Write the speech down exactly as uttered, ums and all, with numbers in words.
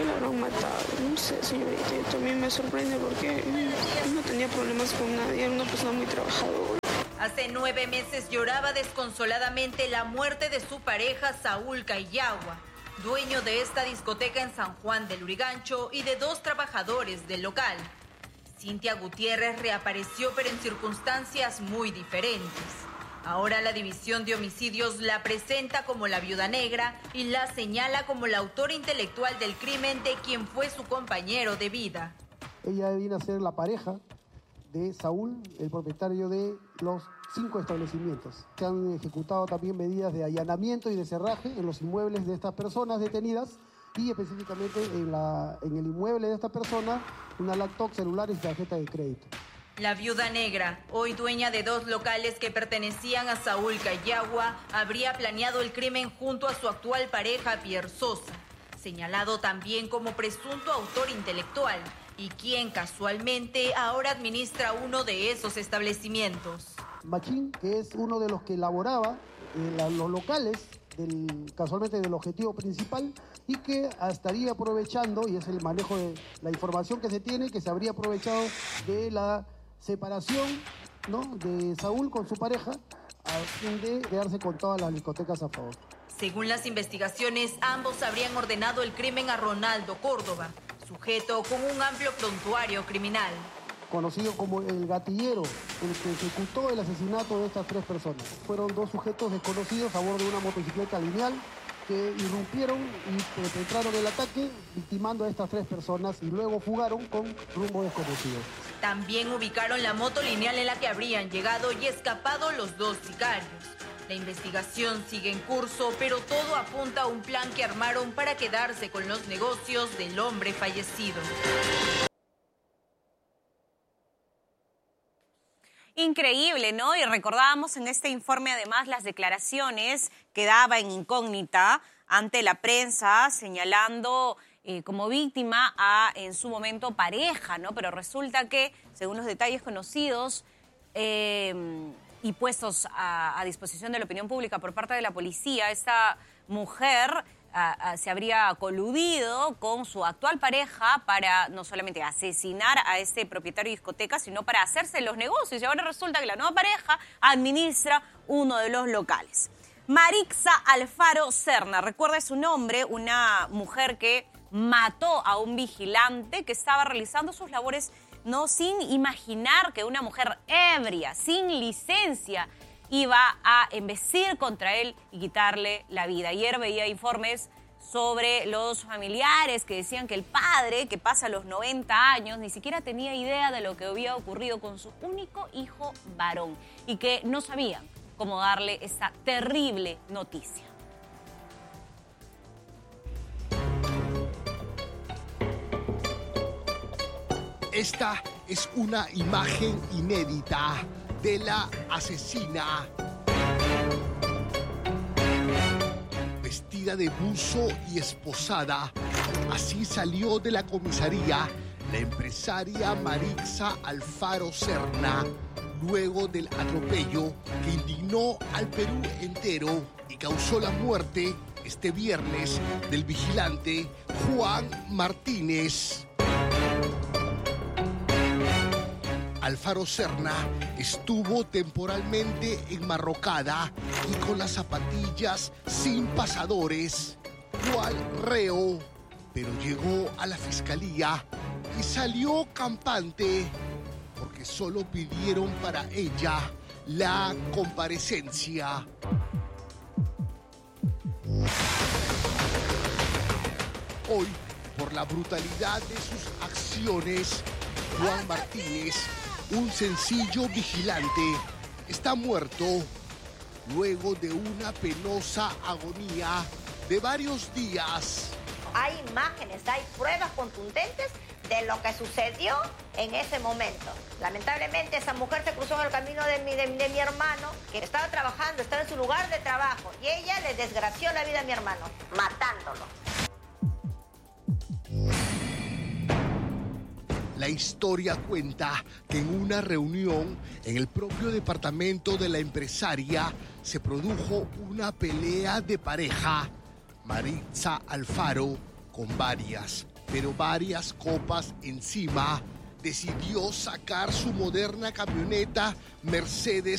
la habrán matado. No sé, señorita, yo también me sorprende porque no tenía problemas con nadie, era una persona muy trabajadora. Hace nueve meses lloraba desconsoladamente la muerte de su pareja Saúl Cayagua, dueño de esta discoteca en San Juan del Lurigancho y de dos trabajadores del local. Cintia Gutiérrez reapareció, pero en circunstancias muy diferentes. Ahora la División de Homicidios la presenta como la viuda negra y la señala como la autora intelectual del crimen de quien fue su compañero de vida. Ella viene a ser la pareja de Saúl, el propietario de los cinco establecimientos. Se han ejecutado también medidas de allanamiento y de cerraje en los inmuebles de estas personas detenidas y específicamente en, la, en el inmueble de esta persona una laptop, celular y tarjeta de crédito. La viuda negra, hoy dueña de dos locales que pertenecían a Saúl Cayagua, habría planeado el crimen junto a su actual pareja Pierre Sosa, señalado también como presunto autor intelectual y quien casualmente ahora administra uno de esos establecimientos. Machín, que es uno de los que elaboraba eh, la, los locales, del, casualmente del objetivo principal, y que estaría aprovechando, y es el manejo de la información que se tiene, que se habría aprovechado de la separación, ¿no?, de Saúl con su pareja, a fin de quedarse con todas las discotecas a favor. Según las investigaciones, ambos habrían ordenado el crimen a Ronaldo Córdoba, sujeto con un amplio prontuario criminal. Conocido como el gatillero, el que ejecutó el asesinato de estas tres personas. Fueron dos sujetos desconocidos a bordo de una motocicleta lineal que irrumpieron y perpetraron el ataque, victimando a estas tres personas y luego fugaron con rumbo desconocido. También ubicaron la moto lineal en la que habrían llegado y escapado los dos sicarios. La investigación sigue en curso, pero todo apunta a un plan que armaron para quedarse con los negocios del hombre fallecido. Increíble, ¿no? Y recordábamos en este informe además las declaraciones que daba en incógnita ante la prensa señalando eh, como víctima a, en su momento, pareja, ¿no? Pero resulta que, según los detalles conocidos eh, y puestos a, a disposición de la opinión pública por parte de la policía, esta mujer a, a, se habría coludido con su actual pareja para no solamente asesinar a este propietario de discoteca, sino para hacerse los negocios. Y ahora resulta que la nueva pareja administra uno de los locales. Marixa Alfaro Serna, recuerda su nombre, una mujer que mató a un vigilante que estaba realizando sus labores, no sin imaginar que una mujer ebria, sin licencia, iba a embestir contra él y quitarle la vida. Ayer veía informes sobre los familiares que decían que el padre, que pasa los noventa años, ni siquiera tenía idea de lo que había ocurrido con su único hijo varón y que no sabían cómo darle esta terrible noticia. Esta es una imagen inédita de la asesina. Vestida de buzo y esposada, así salió de la comisaría la empresaria Marixa Alfaro Serna, luego del atropello que indignó al Perú entero y causó la muerte este viernes del vigilante Juan Martínez. Alfaro Serna estuvo temporalmente enmarrocada y con las zapatillas sin pasadores, cual reo, pero llegó a la fiscalía y salió campante porque solo pidieron para ella la comparecencia. Hoy, por la brutalidad de sus acciones, Juan Martínez, un sencillo vigilante, está muerto luego de una penosa agonía de varios días. Hay imágenes, hay pruebas contundentes de lo que sucedió en ese momento. Lamentablemente esa mujer se cruzó en el camino de mi, de, de mi hermano, que estaba trabajando, estaba en su lugar de trabajo, y ella le desgració la vida a mi hermano, matándolo. La historia cuenta que en una reunión en el propio departamento de la empresaria se produjo una pelea de pareja. Marixa Alfaro con varias pero varias copas encima, decidió sacar su moderna camioneta Mercedes